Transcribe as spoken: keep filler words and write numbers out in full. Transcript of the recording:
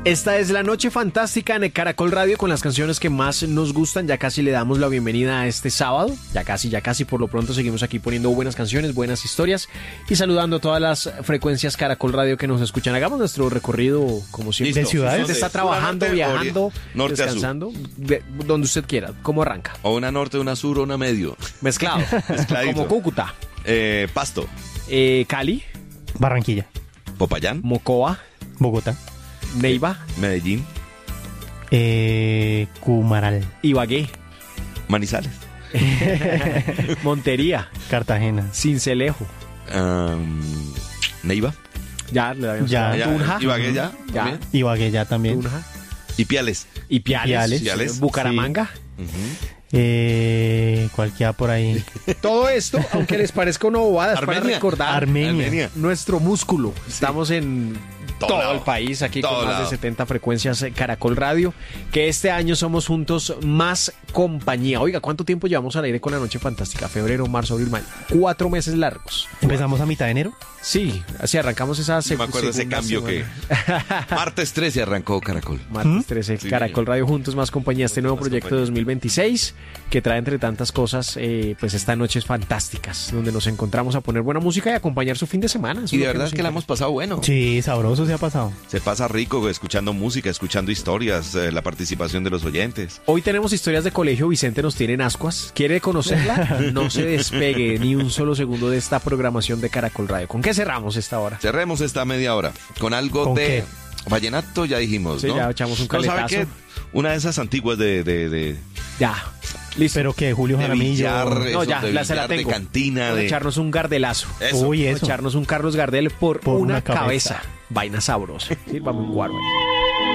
Esta es la noche fantástica en Caracol Radio con las canciones que más nos gustan. Ya casi le damos la bienvenida a este sábado. Ya casi, ya casi. Por lo pronto seguimos aquí poniendo buenas canciones, buenas historias y saludando a todas las frecuencias Caracol Radio que nos escuchan. Hagamos nuestro recorrido como siempre. ¿De ciudades? Usted está trabajando, norte, viajando, norte descansando, de, donde usted quiera. ¿Cómo arranca? O una norte, una sur, o una medio. Mezclado. Mezcladito. Como Cúcuta. Eh, Pasto. Eh, Cali. Barranquilla. Popayán. Mocoa. Bogotá. Neiva. Medellín. Eh, Cumaral. Ibagué. Manizales. Montería. Cartagena. Cincelejo. Um, Neiva. Ya, le habíamos Ya. dado. Ya, Tunja. Ibagué ya. Ya. también. Ibagué ya también. Tunja. Y Piales. Y Piales. Piales. Piales. Bucaramanga. Ujú. Eh, ¿Cuál queda por ahí? Todo esto, aunque les parezca una bobada, es para Armenia. recordar Armenia. Armenia. nuestro músculo. Estamos en Todo todo, lado. el país, aquí Todo con más lado. de setenta frecuencias eh, Caracol Radio, que este año somos juntos más compañía. Oiga, ¿cuánto tiempo llevamos al aire con la Noche Fantástica? Febrero, marzo, abril, mayo. Cuatro meses largos. Empezamos a mitad de enero. Sí, así arrancamos esa No seg- me acuerdo ese segunda cambio semana. que... Martes trece arrancó Caracol. Martes trece, Sí, Caracol Radio Juntos Más Compañía, este nuevo Más proyecto compañía. de dos mil veintiséis que trae entre tantas cosas eh, pues estas noches fantásticas donde nos encontramos a poner buena música y acompañar su fin de semana. Eso Y es de lo verdad nos que la encanta. hemos pasado bueno. Sí, sabroso se ha pasado. Se pasa rico escuchando música, escuchando historias, eh, la participación de los oyentes. Hoy tenemos historias de colegio. Vicente nos tiene en ascuas. ¿Quiere conocerla? No se despegue ni un solo segundo de esta programación de Caracol Radio. ¿Con qué cerramos esta hora? Cerremos esta media hora con algo ¿Con de qué? vallenato, ya dijimos, Sí, ¿no? ya echamos un ¿No sabe caletazo. qué? Una de esas antiguas de, de, de, Ya. Listo. Pero que Julio de Jaramillo. billar, No, esos ya, de la, se la billar, de tengo. cantina, Vamos a de... echarnos un gardelazo. Eso. Uy, Vamos a eso. echarnos un Carlos Gardel por, Por una, una cabeza. cabeza. Vaina sabrosa. Sí, vamos un guaro ahí.